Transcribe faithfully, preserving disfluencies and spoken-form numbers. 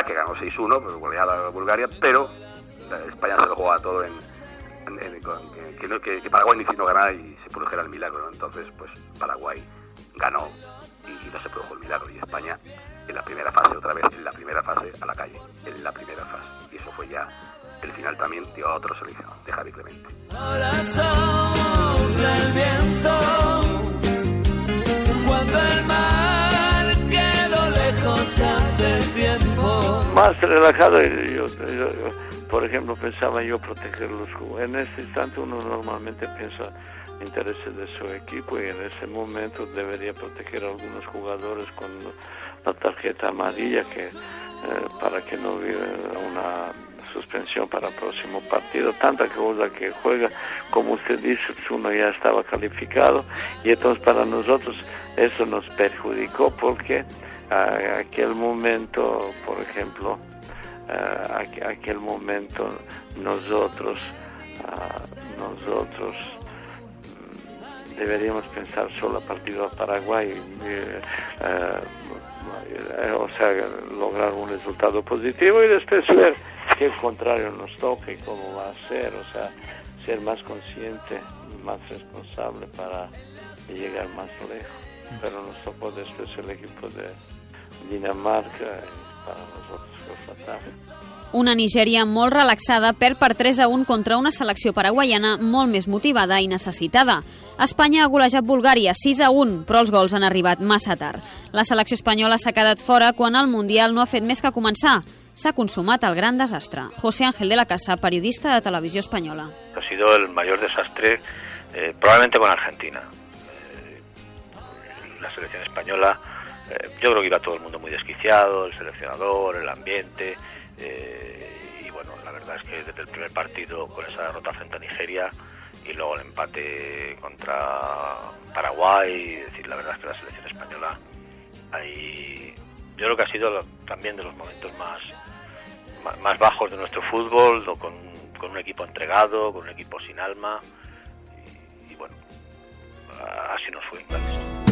verdad que ganó seis uno, pues goleada a Bulgaria, pero España se lo jugaba todo en, en, en con, que, que, que, que Paraguay ni no ganara y se produjera el milagro, ¿no? Entonces, pues Paraguay ganó y, y no se produjo el milagro, y España en la primera fase, otra vez en la primera fase a la calle, en la primera fase, y eso fue ya el final también de otro selección, de Javi Clemente. Ahora sopla el viento, cuando el mar quedó lejos hace tiempo. Más relajado, yo, yo, yo, por ejemplo, pensaba yo proteger los jugadores. En este instante uno normalmente piensa intereses de su equipo y en ese momento debería proteger a algunos jugadores con la tarjeta amarilla que eh, para que no viva una suspensión para el próximo partido. Tanta cosa que juega, como usted dice, uno ya estaba calificado y entonces para nosotros eso nos perjudicó porque a aquel momento, por ejemplo, a aquel momento nosotros nosotros deberíamos pensar solo a partido a Paraguay, eh, eh, o sea, lograr un resultado positivo y después ver que el contrario nos toque y cómo va a ser, o sea, ser más consciente, más responsable para llegar más lejos. Però nos tocó después el equipo de Dinamarca i per a nosaltres fue fatal. Una Nigèria molt relaxada perd per tres a un contra una selecció paraguaiana molt més motivada i necessitada. Espanya ha golejat Bulgària sis a un, però els gols han arribat massa tard. La selecció espanyola s'ha quedat fora quan el Mundial no ha fet més que començar. S'ha consumat el gran desastre. José Ángel de la Casa, periodista de Televisió Espanyola. Ha sido el mayor desastre eh, probablemente con Argentina. Eh, la selección española, eh, yo creo que iba todo el mundo muy desquiciado, el seleccionador, el ambiente... Eh, y bueno, la verdad es que desde el primer partido con esa derrota frente a Nigeria y luego el empate contra Paraguay, es decir, la verdad es que la selección española ahí, yo creo que ha sido también de los momentos más más, más bajos de nuestro fútbol, con, con un equipo entregado, con un equipo sin alma y, y bueno, así nos fue. Gracias.